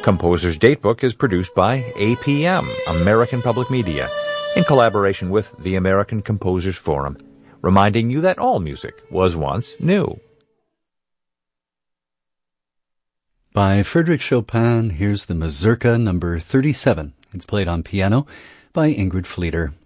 Composer's Datebook is produced by APM, American Public Media, in collaboration with the American Composers Forum, reminding you that all music was once new. By Frédéric Chopin, here's the Mazurka number 37. It's played on piano by Ingrid Fleeter.